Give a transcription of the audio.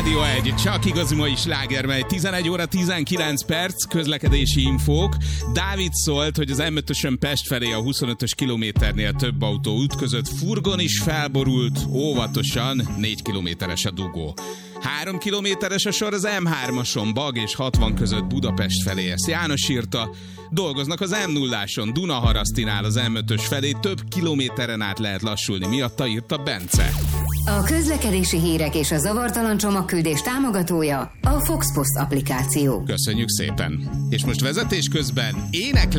Rádió 1, csak igazi mai sláger, mely 11 óra 19 perc, közlekedési infók. Dávid szólt, hogy az M5-ösön Pest felé a 25-ös kilométernél több autó ütközött, furgon is felborult, óvatosan, 4 kilométeres a dugó. 3 kilométeres a sor az M3-ason, Bag és 60 között Budapest felé. Ezt János írta. Dolgoznak az M0-áson, Dunaharasztinál az M5-ös felé, több kilométeren át lehet lassulni miatta, írta Bence. A közlekedési hírek és a zavartalan csomagküldés támogatója a Fox Post applikáció. Köszönjük szépen. És most vezetés közben éneklés.